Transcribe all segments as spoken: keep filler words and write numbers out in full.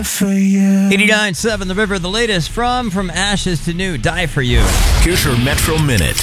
For you. eighty-nine point seven The River, the latest from From Ashes to New, Die For You. Here's your Metro Minute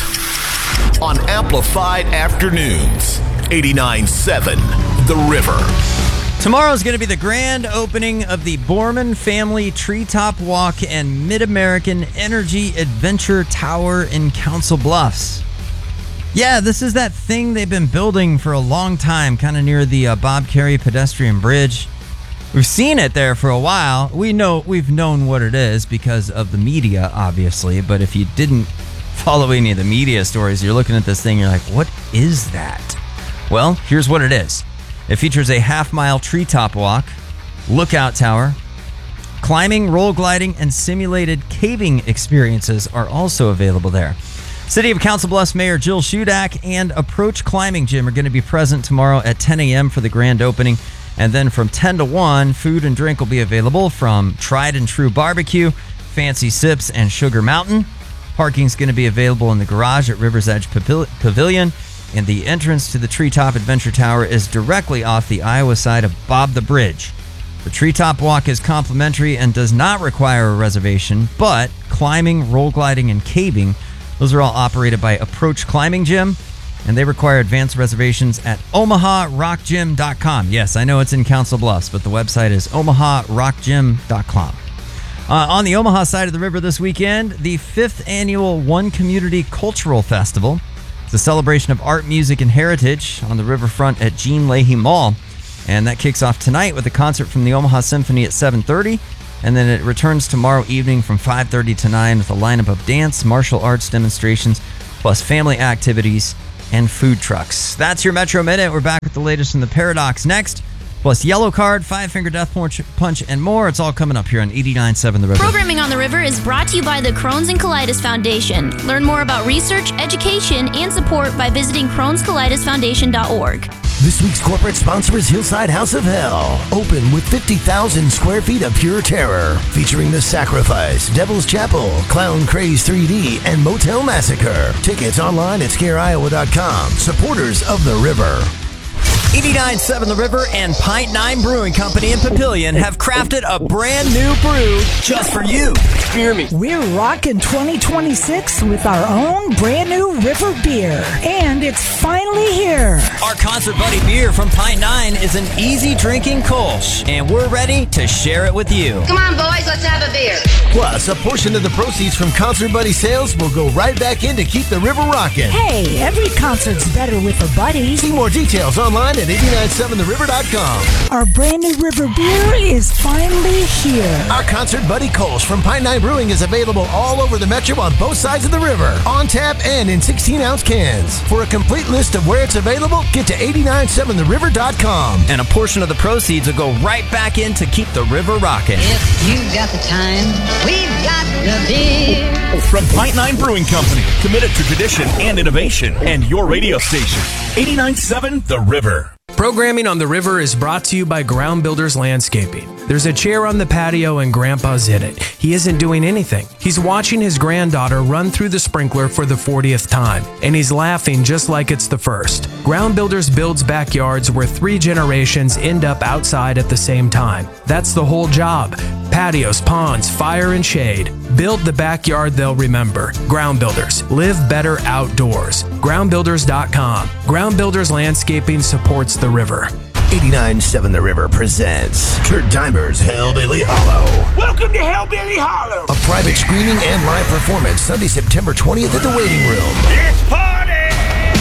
on Amplified Afternoons. eighty-nine point seven The River. Tomorrow's going to be the grand opening of the Borman Family Treetop Walk and Mid-American Energy Adventure Tower in Council Bluffs. Yeah, this is that thing they've been building for a long time, kind of near the uh, Bob Carey pedestrian bridge. We've seen it there for a while. We know we've known what it is because of the media, obviously. But if you didn't follow any of the media stories, you're looking at this thing, you're like, what is that? Well, here's what it is. It features a half-mile treetop walk, lookout tower, climbing, roll gliding, and simulated caving experiences are also available there. City of Council Bluffs Mayor Jill Shudak and Approach Climbing Gym are going to be present tomorrow at ten a.m. for the grand opening. And then from ten to one, food and drink will be available from Tried and True Barbecue, Fancy Sips, and Sugar Mountain. Parking's going to be available in the garage at River's Edge Pavilion. And the entrance to the Treetop Adventure Tower is directly off the Iowa side of Bob the Bridge. The Treetop Walk is complimentary and does not require a reservation, but climbing, roll gliding, and caving, those are all operated by Approach Climbing Gym. And they require advanced reservations at omaha rock gym dot com. Yes, I know it's in Council Bluffs, but the website is omaha rock gym dot com. Uh, on the Omaha side of the river this weekend, the fifth annual One Community Cultural Festival. It's a celebration of art, music, and heritage on the riverfront at Jean Leahy Mall. And that kicks off tonight with a concert from the Omaha Symphony at seven thirty. And then it returns tomorrow evening from five thirty to nine with a lineup of dance, martial arts demonstrations, plus family activities and food trucks. That's your Metro Minute. We're back with the latest in the Paradox next, plus Yellow Card, Five Finger Death Punch, and more. It's all coming up here on eighty-nine point seven The River. Programming on the River is brought to you by the Crohn's and Colitis Foundation. Learn more about research, education, and support by visiting crohns colitis foundation dot org. This week's corporate sponsor is Hillside House of Hell. Open with fifty thousand square feet of pure terror. Featuring The Sacrifice, Devil's Chapel, Clown Craze three D, and Motel Massacre. Tickets online at scare iowa dot com. Supporters of the River. eighty-nine point seven The River and Pint Nine Brewing Company in Papillion have crafted a brand new brew just for you. Hear me. We're rocking twenty twenty-six with our own brand new River beer. And it's finally here. Our Concert Buddy beer from Pint Nine is an easy drinking Kolsch, and we're ready to share it with you. Come on, boys, let's have a beer. Plus, a portion of the proceeds from Concert Buddy sales will go right back in to keep the river rocking. Hey, every concert's better with a buddy. See more details online at eighty-nine point seven the river dot com. Our brand new River beer is finally here. Our Concert Buddy Kolsch from Pine Nine Brewing is available all over the metro on both sides of the river, on tap and in sixteen ounce cans. For a complete list of where it's available, get to eighty-nine point seven the river dot com. And a portion of the proceeds will go right back in to keep the river rocking. If you've got the time, we've got the beer. From Pint Nine Brewing Company, committed to tradition and innovation, and your radio station, eighty-nine point seven The River. Programming on the River is brought to you by Ground Builders Landscaping. There's a chair on the patio and Grandpa's in it. He isn't doing anything. He's watching his granddaughter run through the sprinkler for the fortieth time, and he's laughing just like it's the first. Ground Builders builds backyards where three generations end up outside at the same time. That's the whole job. Patios, ponds, fire, and shade. Build the backyard they'll remember. Ground Builders. Live better outdoors. ground builders dot com. Ground Builders Landscaping supports the river. eighty-nine point seven The River presents Kurt Dimer's Hellbilly Hollow. Welcome to Hellbilly Hollow. A private screening and live performance Sunday, September twentieth at the Waiting Room. It's party.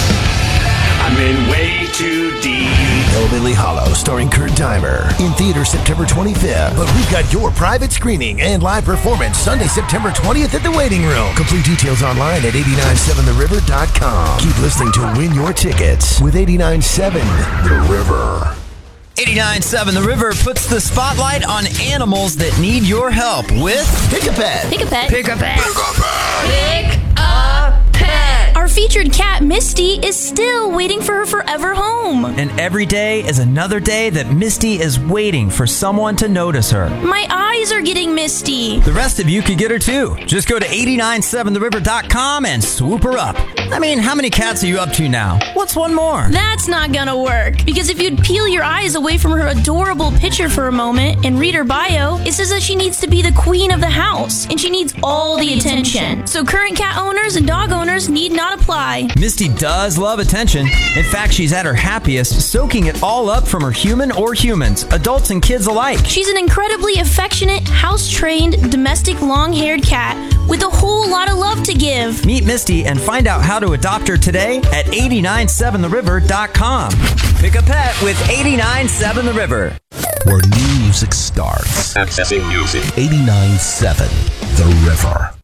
I'm in way too deep. Hellbilly Hollow, starring Kurt Dimer. In theater September twenty-fifth. But we've got your private screening and live performance Sunday, September twentieth at the Waiting Room. Complete details online at eighty-nine point seven the river dot com. Keep listening to win your tickets with eighty-nine point seven The River. eighty-nine point seven The River puts the spotlight on animals that need your help with Pick a Pet. Pick a pet. Pick a Pet. Pick a pet. Our featured cat, Misty, is still waiting for her forever home. And every day is another day that Misty is waiting for someone to notice her. My eyes eyes are getting misty. The rest of you could get her too. Just go to eight nine seven the river dot com and swoop her up. I mean, how many cats are you up to now? What's one more? That's not gonna work, because if you'd peel your eyes away from her adorable picture for a moment and read her bio, it says that she needs to be the queen of the house, and she needs all the attention. So current cat owners and dog owners need not apply. Misty does love attention. In fact, she's at her happiest, soaking it all up from her human or humans, adults and kids alike. She's an incredibly affectionate, house-trained, domestic long-haired cat with a whole lot of love to give. Meet Misty and find out how to adopt her today at eight nine seven the river dot com. Pick a pet with eight nine seven The River. Where new music starts. Accessing music. eight nine seven The River.